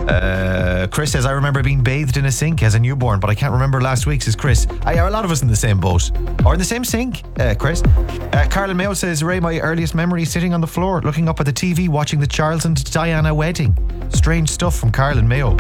Chris says, I remember being bathed in a sink as a newborn, but I can't remember last week's, says Chris. Are a lot of us in the same boat? Or in the same sink, Chris? Carlin Mayo says, Ray, my earliest memory is sitting on the floor, looking up at the TV, watching the Charles and Diana wedding. Strange stuff from Carlin Mayo.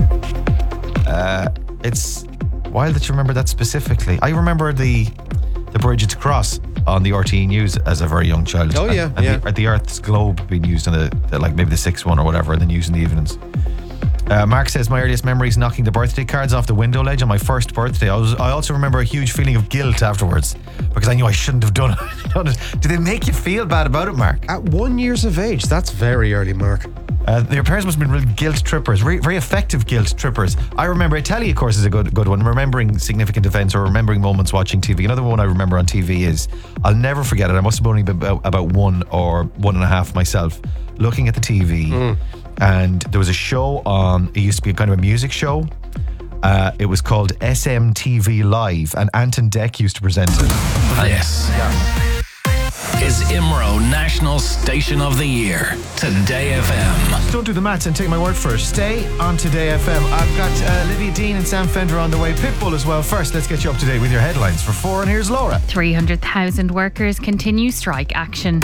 It's wild that you remember that specifically. I remember the Bridget's Cross on the RTE News as a very young child. Oh, yeah. And the Earth's globe being used on maybe the 6th one or whatever, and then used in the evenings. Mark says, my earliest memory is knocking the birthday cards off the window ledge on my first birthday. I also remember a huge feeling of guilt afterwards because I knew I shouldn't have done it. Do they make you feel bad about it, Mark? At 1 year of age, that's very early, Mark. Your parents must have been real guilt trippers, very, very effective guilt trippers. I remember, telly, of course, is a good one. Remembering significant events or remembering moments watching TV. Another one I remember on TV is, I'll never forget it. I must have only been about 1 or 1.5 myself, looking at the TV, and there was a show on. It used to be kind of a music show. It was called SMTV Live, and Anton Deck used to present it. This is IMRO National Station of the Year, Today FM. Don't do the maths and take my word for it. Stay on Today FM. I've got Lydia Dean and Sam Fender on the way. Pitbull as well. First, let's get you up to date with your headlines for 4, and here's Laura. 300,000 workers continue strike action.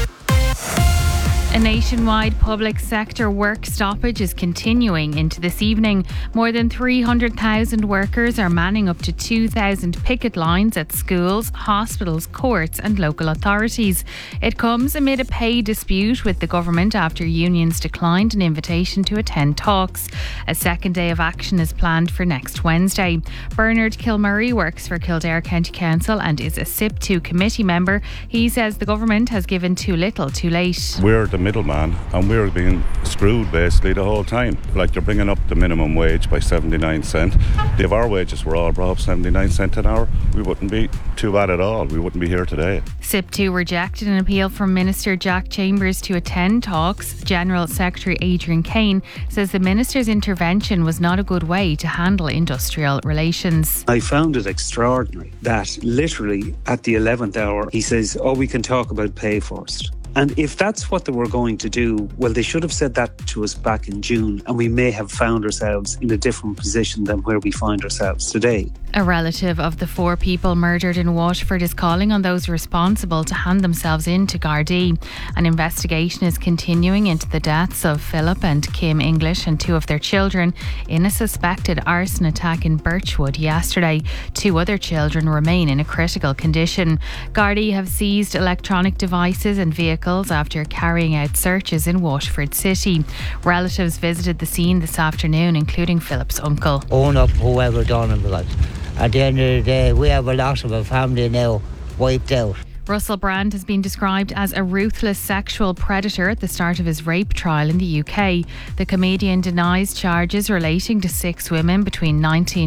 A nationwide public sector work stoppage is continuing into this evening. More than 300,000 workers are manning up to 2,000 picket lines at schools, hospitals, courts and local authorities. It comes amid a pay dispute with the government after unions declined an invitation to attend talks. A second day of action is planned for next Wednesday. Bernard Kilmurray works for Kildare County Council and is a SIP2 committee member. He says the government has given too little too late. We're the middleman and we're being screwed basically the whole time. Like, they're bringing up the minimum wage by 79 cents. If our wages were all brought up 79 cents an hour, we wouldn't be too bad at all. We wouldn't be here today. SIP2 rejected an appeal from Minister Jack Chambers to attend talks. General Secretary Adrian Kane says the Minister's intervention was not a good way to handle industrial relations. I found it extraordinary that literally at the 11th hour he says, we can talk about pay first. And if that's what they were going to do, well, they should have said that to us back in June, and we may have found ourselves in a different position than where we find ourselves today. A relative of the 4 people murdered in Waterford is calling on those responsible to hand themselves in to Gardaí. An investigation is continuing into the deaths of Philip and Kim English and 2 of their children in a suspected arson attack in Birchwood yesterday. 2 other children remain in a critical condition. Gardaí have seized electronic devices and vehicles after carrying out searches in Waterford City. Relatives visited the scene this afternoon, including Philip's uncle. Own up whoever done it, because at the end of the day, we have a lot of a family now wiped out. Russell Brand has been described as a ruthless sexual predator at the start of his rape trial in the UK. The comedian denies charges relating to 6 women between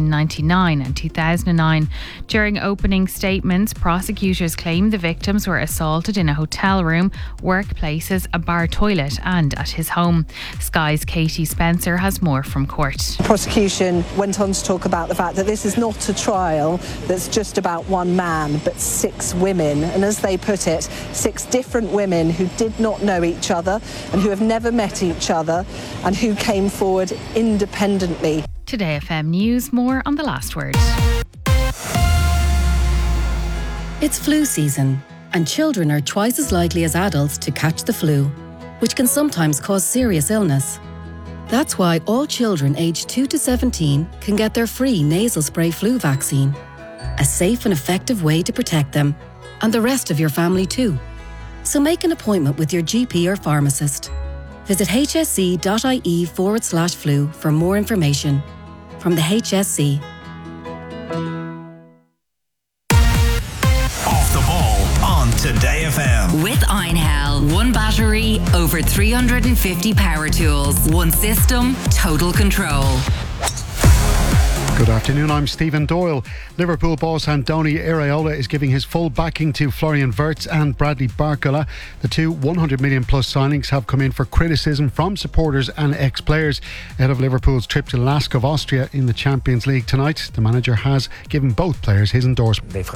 1999 and 2009. During opening statements, prosecutors claim the victims were assaulted in a hotel room, workplaces, a bar toilet and at his home. Sky's Katie Spencer has more from court. The prosecution went on to talk about the fact that this is not a trial that's just about one man, but 6 women. And as they put it, 6 different women who did not know each other and who have never met each other and who came forward independently. Today FM News, more on the last word. It's flu season, and children are twice as likely as adults to catch the flu, which can sometimes cause serious illness. That's why all children aged 2 to 17 can get their free nasal spray flu vaccine. A safe and effective way to protect them, and the rest of your family too. So make an appointment with your GP or pharmacist. Visit hsc.ie/flu for more information. From the HSC. Off the ball on Today FM. With Einhell, 1 battery, over 350 power tools, 1 system, total control. Good afternoon, I'm Stephen Doyle. Liverpool boss Andoni Iraola is giving his full backing to Florian Wirtz and Bradley Barcola. The 2 100 million plus signings have come in for criticism from supporters and ex-players ahead of Liverpool's trip to Lask of Austria in the Champions League tonight. The manager has given both players his endorsement. They've had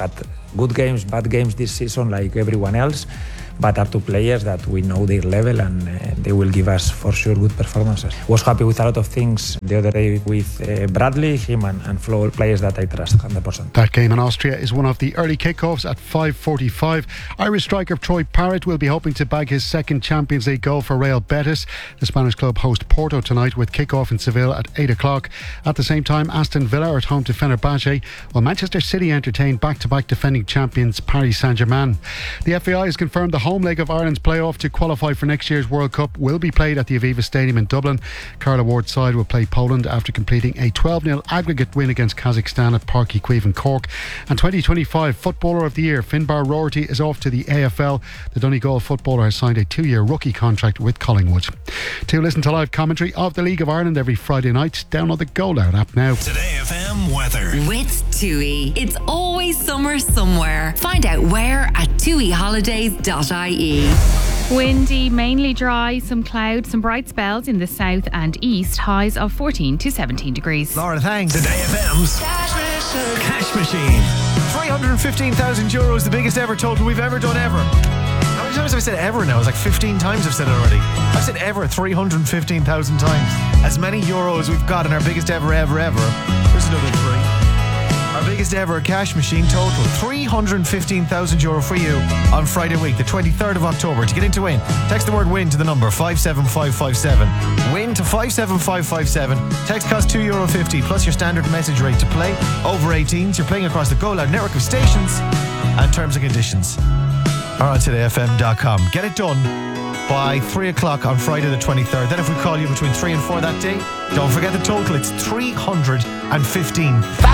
good games, bad games this season like everyone else, but are two players that we know their level and they will give us for sure good performances. Was happy with a lot of things the other day with Bradley, him and Flo, players that I trust 100%. That game in Austria is one of the early kickoffs at 5:45. Irish striker Troy Parrott will be hoping to bag his second Champions League goal for Real Betis. The Spanish club host Porto tonight with kickoff in Seville at 8 o'clock. At the same time, Aston Villa are at home to Fenerbahce, while Manchester City entertain back-to-back defending champions Paris Saint-Germain. The FAI has confirmed the home leg of Ireland's playoff to qualify for next year's World Cup will be played at the Aviva Stadium in Dublin. Carla Ward's side will play Poland after completing a 12-0 aggregate win against Kazakhstan at Páirc Uí Chaoimh in Cork. And 2025 Footballer of the Year Finbar Roherty is off to the AFL. The Donegal footballer has signed a 2-year rookie contract with Collingwood. To listen to live commentary of the League of Ireland every Friday night, download the Go Loud app now. Today FM weather. With TUI. It's always summer somewhere. Find out where at tuiholidays.ie. Windy, mainly dry, some clouds, some bright spells in the south and east, highs of 14 to 17 degrees. Laura, thanks. Today FM's Cash Machine. €315,000, the biggest ever total we've ever done ever. How many times have I said ever now? It's like 15 times I've said it already. I've said ever 315,000 times. As many euros we've got in our biggest ever. Here's another 3. Our biggest ever cash machine total, €315,000 for you on Friday week, the 23rd of October. To get in to win, text the word win to the number 57557. Win to 57557. Text costs €2.50 plus your standard message rate to play. Over 18s, you're playing across the Go Loud network of stations, and terms and conditions are on todayfm.com. Get it done by 3 o'clock on Friday the 23rd. Then if we call you between 3 and 4 that day, don't forget the total. It's 315,000.